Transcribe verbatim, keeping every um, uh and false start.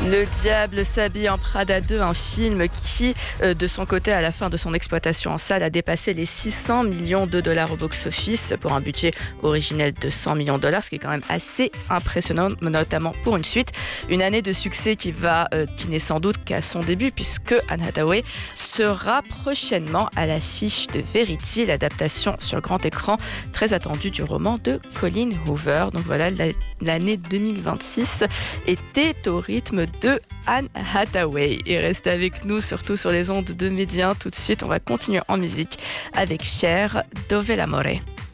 Le diable s'habille en Prada deux, un film qui, euh, de son côté, à la fin de son exploitation en salle, a dépassé les six cents millions de dollars au box-office pour un budget originel de cent millions de dollars, ce qui est quand même assez impressionnant, notamment pour une suite. Une année de succès qui va euh, qui n'est sans doute qu'à son début, puisque Anne Hathaway sera prochainement à l'affiche de Verity, l'adaptation sur grand écran très attendue du roman de Colleen Hoover. Donc voilà, l'année deux mille vingt-six était au rythme de Anne Hathaway. Et restez avec nous, surtout sur les ondes de Média. Tout de suite, on va continuer en musique avec Cher, Dove l'amore.